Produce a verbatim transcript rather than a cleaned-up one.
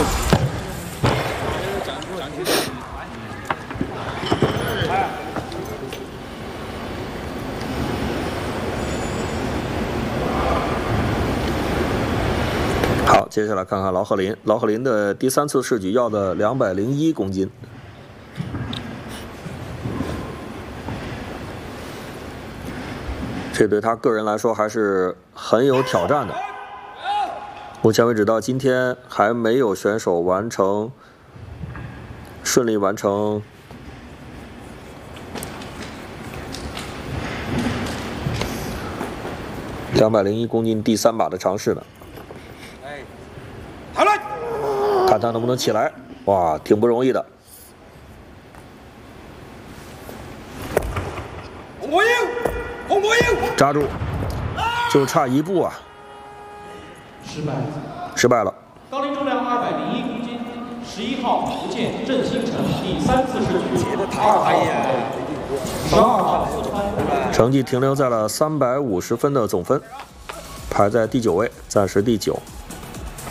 好，接下来看看劳赫林。劳赫林的第三次试举要的两百零一公斤，这对他个人来说还是很有挑战的。目前为止到今天还没有选手完成顺利完成两百零一公斤第三把的尝试呢。看他能不能起来，哇，挺不容易的。扎住，就差一步啊！ 失败， 失败了。 高龄重量二百零一公斤，十一号福建郑新成第三次试举，二号十二号四川， 成绩停留在了三百五十分的总分，排在第九位，暂时第九。